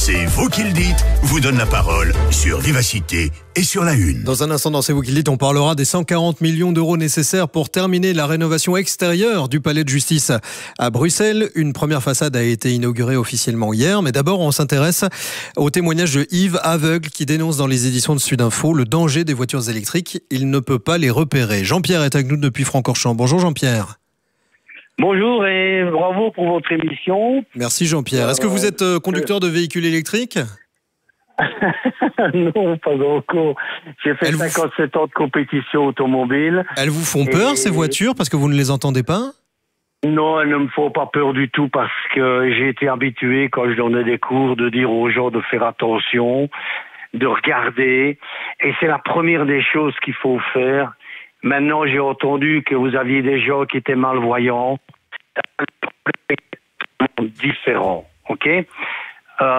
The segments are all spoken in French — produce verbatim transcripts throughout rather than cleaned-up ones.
C'est vous qui le dites, vous donne la parole sur Vivacité et sur La Une. Dans un instant, dans C'est vous qui le dites, on parlera des cent quarante millions d'euros nécessaires pour terminer la rénovation extérieure du palais de justice à Bruxelles. Une première façade a été inaugurée officiellement hier, mais d'abord on s'intéresse au témoignage de Yves, aveugle, qui dénonce dans les éditions de Sudinfo le danger des voitures électriques. Il ne peut pas les repérer. Jean-Pierre est avec nous depuis Francorchamps. Bonjour Jean-Pierre. Bonjour et bravo pour votre émission. Merci Jean-Pierre. Est-ce que vous êtes euh, conducteur de véhicules électriques? Non, pas encore. J'ai fait Elles cinquante-sept vous... ans de compétition automobile. Elles vous font peur, et... ces voitures, parce que vous ne les entendez pas? Non, elles ne me font pas peur du tout parce que j'ai été habitué, quand je donnais des cours, de dire aux gens de faire attention, de regarder. Et c'est la première des choses qu'il faut faire. Maintenant, j'ai entendu que vous aviez des gens qui étaient malvoyants. Différents, ok euh...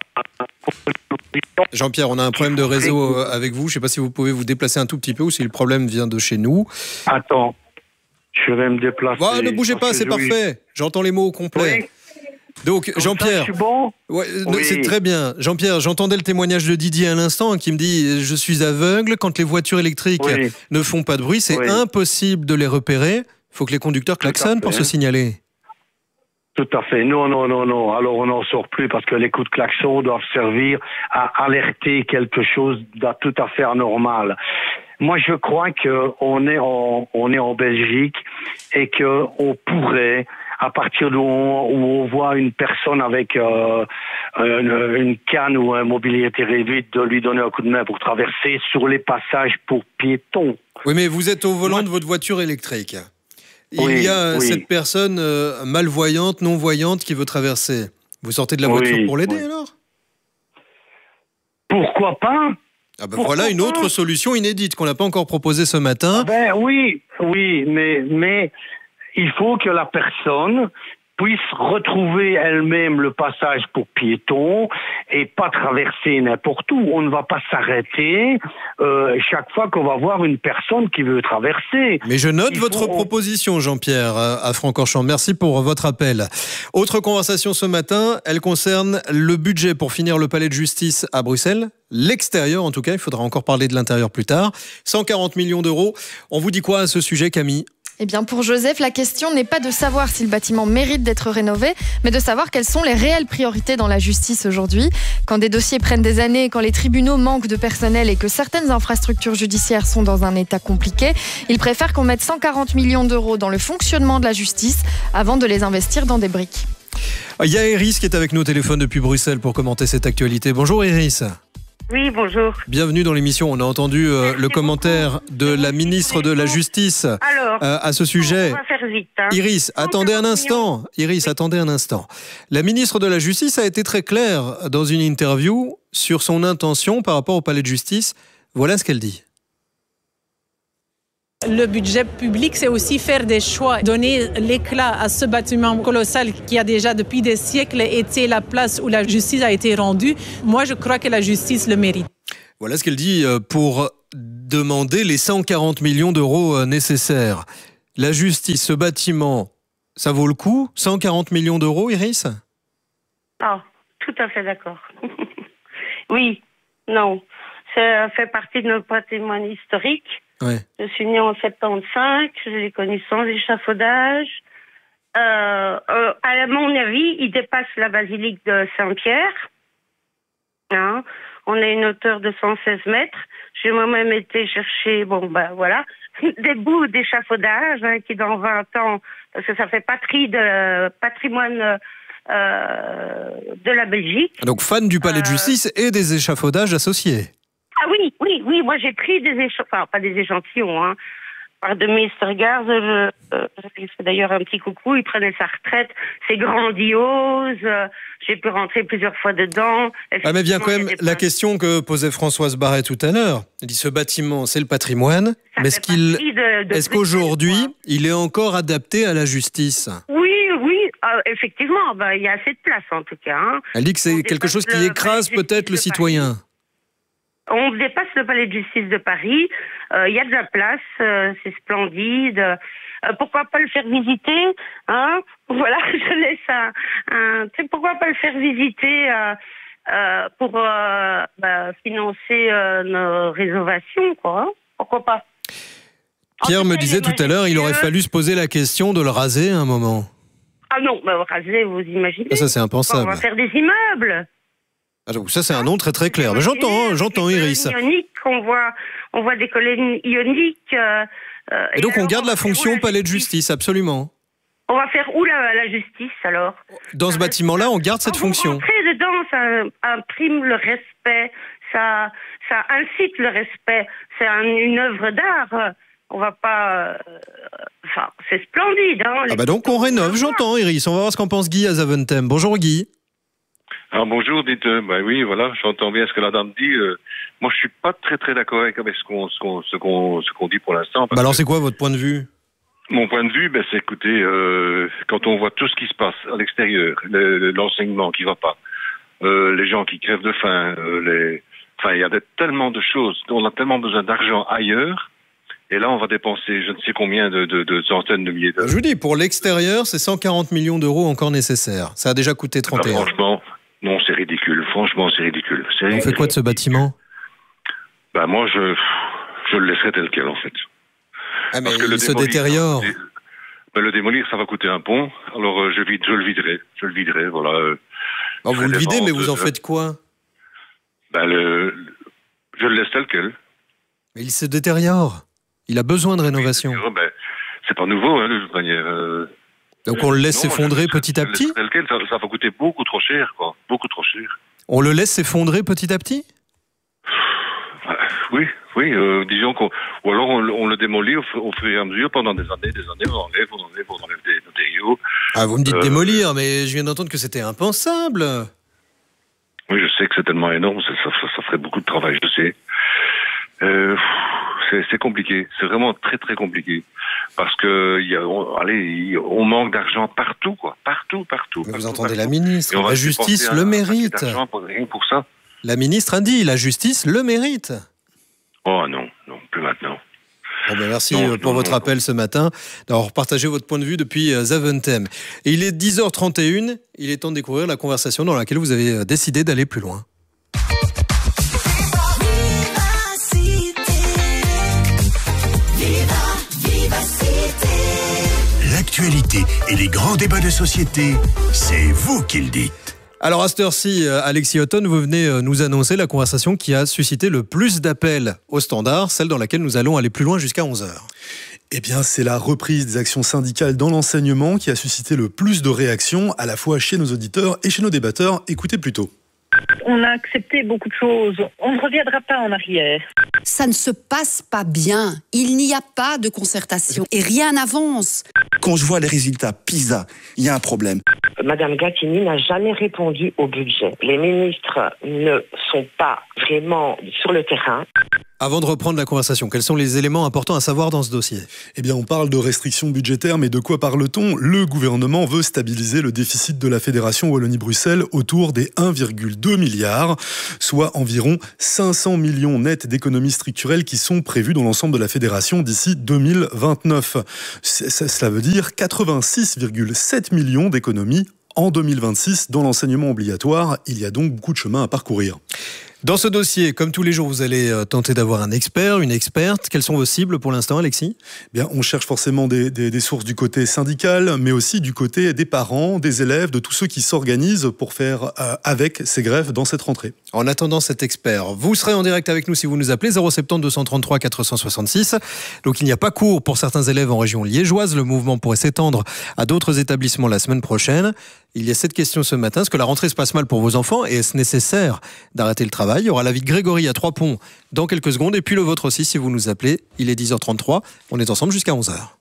Jean-Pierre, on a un problème de réseau avec vous. Je ne sais pas si vous pouvez vous déplacer un tout petit peu ou si le problème vient de chez nous. Attends, je vais me déplacer. Oh, ne bougez pas, c'est parfait. J'entends les mots au complet. Oui. Donc, Comme Jean-Pierre, ça, bon ouais, oui. c'est très bien. Jean-Pierre, j'entendais le témoignage de Didier à l'instant qui me dit « Je suis aveugle, quand les voitures électriques oui. ne font pas de bruit, c'est oui. impossible de les repérer. Il faut que les conducteurs klaxonnent pour se signaler. » Tout à fait. Non, non, non, non. Alors, on n'en sort plus parce que les coups de klaxon doivent servir à alerter quelque chose de tout à fait anormal. Moi, je crois qu'on est en, on est en Belgique et qu'on pourrait, à partir d'où on, où on voit une personne avec euh, une, une canne ou un mobilité réduite, de lui donner un coup de main pour traverser sur les passages pour piétons. Oui, mais vous êtes au volant Moi... de votre voiture électrique. Il oui, y a oui. cette personne euh, malvoyante, non-voyante qui veut traverser. Vous sortez de la voiture oui, pour l'aider oui. alors? Pourquoi pas? Ah ben voilà une autre solution inédite qu'on n'a pas encore proposée ce matin. Ah ben oui, oui, mais, mais il faut que la personne puisse retrouver elle-même le passage pour piétons et pas traverser n'importe où. On ne va pas s'arrêter euh, chaque fois qu'on va voir une personne qui veut traverser. Mais je note Il votre faut... proposition, Jean-Pierre, à Francorchamps. Merci pour votre appel. Autre conversation ce matin, elle concerne le budget pour finir le palais de justice à Bruxelles. L'extérieur, en tout cas, il faudra encore parler de l'intérieur plus tard. cent quarante millions d'euros. On vous dit quoi à ce sujet, Camille ? Eh bien, pour Joseph, la question n'est pas de savoir si le bâtiment mérite d'être rénové, mais de savoir quelles sont les réelles priorités dans la justice aujourd'hui. Quand des dossiers prennent des années, quand les tribunaux manquent de personnel et que certaines infrastructures judiciaires sont dans un état compliqué, il préfère qu'on mette cent quarante millions d'euros dans le fonctionnement de la justice avant de les investir dans des briques. Il y a Iris qui est avec nous au téléphone depuis Bruxelles pour commenter cette actualité. Bonjour Iris. Oui, bonjour. Bienvenue dans l'émission. On a entendu euh, le commentaire beaucoup. de la ministre de la Justice Alors, euh, à ce sujet. On va faire vite. Hein. Iris, attendez un instant. Iris, oui. attendez un instant. La ministre de la Justice a été très claire dans une interview sur son intention par rapport au palais de justice. Voilà ce qu'elle dit. Le budget public, c'est aussi faire des choix, donner l'éclat à ce bâtiment colossal qui a déjà depuis des siècles été la place où la justice a été rendue. Moi, je crois que la justice le mérite. Voilà ce qu'elle dit pour demander les cent quarante millions d'euros nécessaires. La justice, ce bâtiment, ça vaut le coup? cent quarante millions d'euros, Iris? Ah, tout à fait d'accord. Oui, non. Ça fait partie de notre patrimoine historique. Ouais. Je suis née en soixante-quinze, je l'ai connu sans échafaudage. Euh, euh, à mon avis, il dépasse la basilique de Saint-Pierre. Hein? On a une hauteur de cent seize mètres. J'ai moi-même été chercher, bon ben voilà, des bouts d'échafaudage hein, qui dans vingt ans, parce que ça fait patrie de patrimoine euh, de la Belgique. Donc fan du palais euh... de justice et des échafaudages associés. Ah oui, oui, oui, moi j'ai pris des échantillons, enfin pas des échantillons, hein. Par de mister Gars, je, euh, je fais d'ailleurs un petit coucou, il prenait sa retraite, c'est grandiose, euh, j'ai pu rentrer plusieurs fois dedans. Ah mais bien quand même la question que posait Françoise Barret tout à l'heure, elle dit ce bâtiment c'est le patrimoine, ça mais est-ce qu'il, de, de est-ce qu'aujourd'hui quoi. il est encore adapté à la justice? Oui, oui, euh, effectivement, bah, il y a assez de place en tout cas. Hein. Elle dit que c'est On quelque chose qui écrase peut-être le citoyen. Paris. On dépasse le palais de justice de Paris, il euh, y a de la place, euh, c'est splendide. Euh, pourquoi pas le faire visiter, hein? Voilà, je laisse un, un... Pourquoi pas le faire visiter euh, euh, pour euh, bah, financer euh, nos rénovations, quoi. Hein. Pourquoi pas? Pierre me disait tout à l'heure, il aurait fallu se poser la question de le raser à un moment. Ah non, bah, raser, vous imaginez? Ah, ça, c'est impensable. On va faire des immeubles. Ah, donc ça, c'est un nom très très clair. Mais j'entends, hein, j'entends, Iris. Ionique, on voit, on voit des colonnes ioniques. Euh, euh, et donc, et on alors, garde la on fonction la palais de justice, absolument. On va faire où la, la justice, alors? Dans ce bâtiment-là, on garde cette Quand fonction. Vous rentrez dedans, ça imprime le respect, ça, ça incite le respect. C'est un, une œuvre d'art. On va pas... Euh, enfin, c'est splendide. Hein, ah bah donc on rénove, j'entends Iris. On va voir ce qu'en pense Guy à Zaventem. Bonjour Guy. Alors bonjour, dites, euh, bah oui, voilà, j'entends bien ce que la dame dit. Euh, moi, je suis pas très très d'accord avec, avec ce qu'on ce qu'on ce qu'on ce qu'on dit pour l'instant. Bah alors c'est quoi votre point de vue? Mon point de vue, ben c'est écoutez, euh, quand on voit tout ce qui se passe à l'extérieur, le, l'enseignement qui va pas, euh, les gens qui crèvent de faim, euh, les, enfin il y a des, tellement de choses, on a tellement besoin d'argent ailleurs. Et là, on va dépenser je ne sais combien de, de, de centaines de milliers d'euros. Je vous dis, pour l'extérieur, c'est cent quarante millions d'euros encore nécessaires. Ça a déjà coûté trente et un. Ah, franchement, non, c'est ridicule. Franchement, c'est ridicule. C'est ridicule. On fait quoi de ce bâtiment? Bah moi, je, je le laisserai tel quel, en fait. Ah, mais Parce que il le se démolir, détériore. Ben, le démolir, ça va coûter un pont. Alors, euh, je, vide, je le viderai. Je le viderai, voilà. Euh, oh, vous le videz, mais vous en de... faites quoi? Ben, le, le, je le laisse tel quel. Mais il se détériore. Il a besoin de rénovation. Oui, ben, c'est pas nouveau, hein, de toute manière. Euh... Donc on le laisse non, s'effondrer je, petit à je petit tel quel, ça, ça va coûter beaucoup trop cher, quoi. Beaucoup trop cher. On le laisse s'effondrer petit à petit? Oui, oui, euh, disons qu'on... Ou alors on, on le démolit au, au fur et à mesure pendant des années, des années, on enlève, on enlève, on enlève des matériaux. Ah, vous me dites euh, démolir, mais je viens d'entendre que c'était impensable. Oui, je sais que c'est tellement énorme, ça, ça, ça ferait beaucoup de travail, je sais. Euh, c'est, c'est compliqué, c'est vraiment très très compliqué. Parce que, y a, on, allez, on manque d'argent partout, quoi. Partout, partout. Mais partout, vous entendez partout. la ministre, la justice le un, mérite. Un pour, rien pour ça. La ministre a dit, la justice le mérite. Oh non, non, plus maintenant. Bon ben merci non, pour non, votre non, appel non. ce matin, d'avoir partagé votre point de vue depuis Zaventem. Et il est dix heures trente et une, il est temps de découvrir la conversation dans laquelle vous avez décidé d'aller plus loin. L'actualité et les grands débats de société, c'est vous qui le dites. Alors à cette heure-ci, Alexis Houghton, vous venez nous annoncer la conversation qui a suscité le plus d'appels au standard, celle dans laquelle nous allons aller plus loin jusqu'à onze heures. Eh bien, c'est la reprise des actions syndicales dans l'enseignement qui a suscité le plus de réactions, à la fois chez nos auditeurs et chez nos débatteurs. Écoutez plutôt. On a accepté beaucoup de choses. On ne reviendra pas en arrière. Ça ne se passe pas bien. Il n'y a pas de concertation et rien n'avance. Quand je vois les résultats PISA, il y a un problème. Madame Gattini n'a jamais répondu au budget. Les ministres ne sont pas vraiment sur le terrain. Avant de reprendre la conversation, quels sont les éléments importants à savoir dans ce dossier? Eh bien, on parle de restrictions budgétaires, mais de quoi parle-t-on? Le gouvernement veut stabiliser le déficit de la Fédération Wallonie-Bruxelles autour des un virgule deux milliard, soit environ cinq cents millions nets d'économies structurelles qui sont prévues dans l'ensemble de la Fédération d'ici deux mille vingt-neuf. Cela veut dire quatre-vingt-six virgule sept millions d'économies en deux mille vingt-six dans l'enseignement obligatoire. Il y a donc beaucoup de chemin à parcourir. Dans ce dossier, comme tous les jours, vous allez tenter d'avoir un expert, une experte. Quelles sont vos cibles pour l'instant, Alexis? Bien, on cherche forcément des, des, des sources du côté syndical, mais aussi du côté des parents, des élèves, de tous ceux qui s'organisent pour faire euh, avec ces grèves dans cette rentrée. En attendant cet expert, vous serez en direct avec nous si vous nous appelez zéro sept zéro deux cent trente-trois quatre cent soixante-six. Donc il n'y a pas cours pour certains élèves en région liégeoise. Le mouvement pourrait s'étendre à d'autres établissements la semaine prochaine. Il y a cette question ce matin. Est-ce que la rentrée se passe mal pour vos enfants et est-ce nécessaire d'arrêter le travail? Il y aura l'avis de Grégory à Trois-Ponts dans quelques secondes et puis le vôtre aussi si vous nous appelez. Il est dix heures trente-trois. On est ensemble jusqu'à onze heures.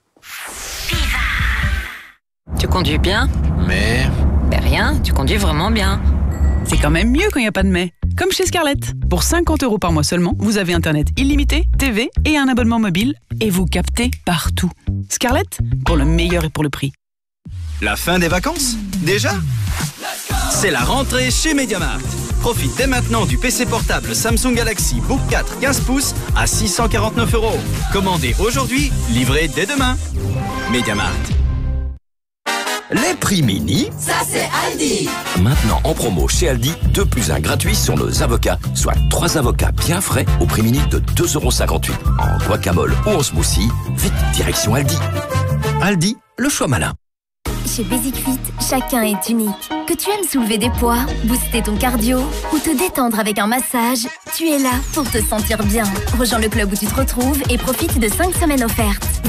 Tu conduis bien? Mais... Ben rien, tu conduis vraiment bien. C'est quand même mieux quand il n'y a pas de mais. Comme chez Scarlett. Pour cinquante euros par mois seulement, vous avez Internet illimité, T V et un abonnement mobile et vous captez partout. Scarlett, pour le meilleur et pour le prix. La fin des vacances? Déjà? C'est la rentrée chez MediaMarkt. Profite dès maintenant du P C portable Samsung Galaxy Book quatre quinze pouces à six cent quarante-neuf euros. Commandez aujourd'hui, livré dès demain. MediaMarkt. Les prix mini, ça c'est Aldi. Maintenant en promo chez Aldi, deux plus un gratuit sur nos avocats, soit trois avocats bien frais au prix mini de deux euros cinquante-huit. En guacamole ou en smoothie, vite direction Aldi. Aldi, le choix malin. Chez Basic-Fit, chacun est unique. Que tu aimes soulever des poids, booster ton cardio ou te détendre avec un massage, tu es là pour te sentir bien. Rejoins le club où tu te retrouves et profite de cinq semaines offertes.